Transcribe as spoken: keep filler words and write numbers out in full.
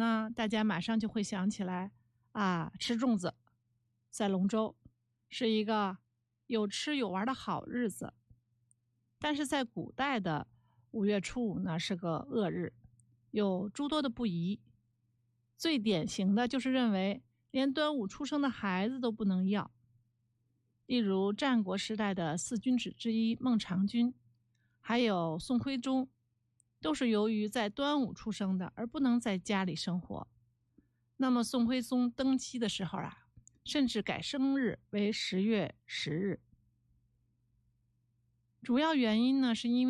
呢，大家马上就会想起来啊，吃粽子、赛龙舟是一个有吃有玩的好日子。但是在古代的五月初五呢，是个恶日，有诸多的不宜。最典型的就是认为连端午出生的孩子都不能要。例如战国时代的四君子之一孟尝君，还有宋徽宗，都是由于在端午出生的而不能在家里生活。那么宋徽宗登基的时候啊，甚至改生日为十月十日。主要原因呢，是因